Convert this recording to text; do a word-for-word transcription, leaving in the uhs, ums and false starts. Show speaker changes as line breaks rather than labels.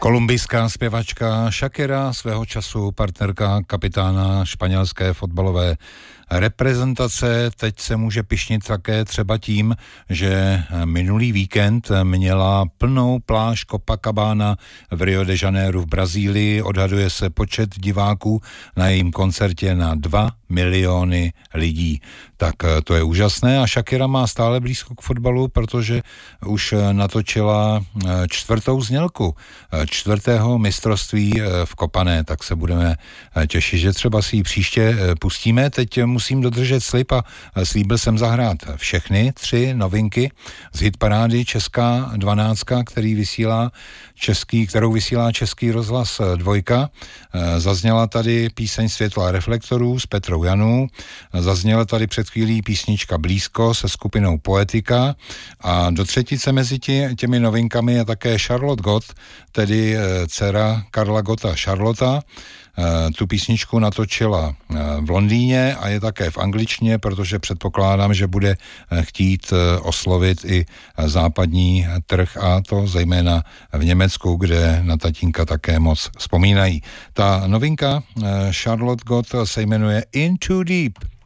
Kolumbijská zpěvačka Shakira, svého času partnerka kapitána španělské fotbalové reprezentace, teď se může pyšnit také třeba tím, že minulý víkend měla plnou pláž Copacabana v Rio de Janeiro v Brazílii. Odhaduje se počet diváků na jejím koncertě na dva miliony lidí. Tak to je úžasné a Shakira má stále blízko k fotbalu, protože už natočila čtvrtou znělku čtvrtého mistrovství v Kopané, tak se budeme těšit, že třeba si ji příště pustíme. Teď musím dodržet slib a slíbil jsem zahrát všechny tři novinky z hitparády Česká dvanáctka, který vysílá český, kterou vysílá Český rozhlas dvojka. Zazněla tady píseň Světla reflektorů s Petrou Janů, zazněla tady před chvílí písnička Blízko se skupinou Poetika a do třetice mezi tě, těmi novinkami je také Charlotte Gott, tedy dcera Karla Gotta Charlotta. Tu písničku natočila v Londýně a je také v angličtině, protože předpokládám, že bude chtít oslovit i západní trh a to zejména v Německu, kde na tatínka také moc vzpomínají. Ta novinka Charlotte Gott se jmenuje In Too Deep.